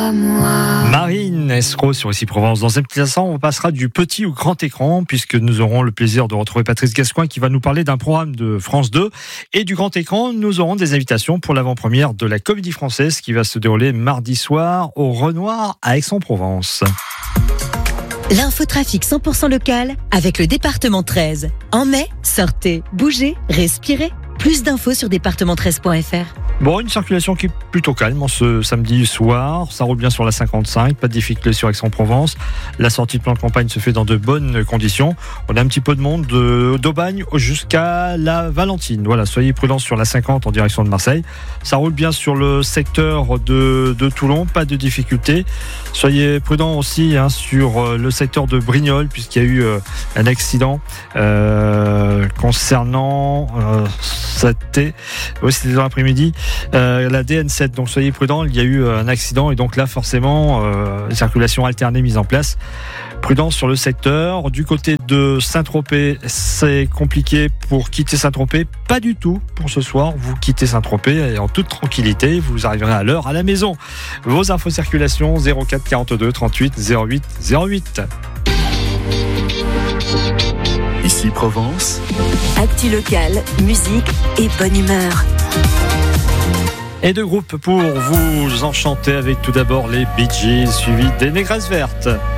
à moi. Marine Escroc sur Ici Provence. Dans un petit instant, on passera du petit au grand écran, puisque nous aurons le plaisir de retrouver Patrice Gascoigne qui va nous parler d'un programme de France 2. Et du grand écran, nous aurons des invitations pour l'avant-première de la Comédie Française qui va se dérouler mardi soir au Renoir à Aix-en-Provence. L'infotrafic 100% local avec le département 13. En mai, sortez, bougez, respirez. Plus d'infos sur département13.fr. Bon, une circulation qui est plutôt calme en ce samedi soir. Ça roule bien sur la 55, pas de difficulté sur Aix-en-Provence. La sortie de plan de campagne se fait dans de bonnes conditions. On a un petit peu de monde d'Aubagne jusqu'à la Valentine. Voilà, soyez prudents sur la 50 en direction de Marseille. Ça roule bien sur le secteur de Toulon, pas de difficulté. Soyez prudents aussi sur le secteur de Brignoles, puisqu'il y a eu un accident concernant c'était dans l'après-midi. La DN7, donc soyez prudents, il y a eu un accident et donc là forcément circulation alternée mise en place. Prudence sur le secteur. Du côté de Saint-Tropez, c'est compliqué pour quitter Saint-Tropez. Pas du tout pour ce soir. Vous quittez Saint-Tropez et en toute tranquillité, vous arriverez à l'heure à la maison. Vos infos circulation 04 42 38 08 08. Ici Provence. Actu local, musique et bonne humeur. Et deux groupes pour vous enchanter avec tout d'abord les Bee Gees suivis des Négresses Vertes.